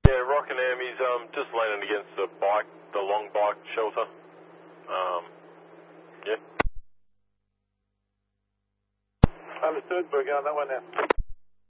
Yeah, Rockingham, he's just landing against the bike, the long bike shelter. Yeah. Understood, we're going that one now.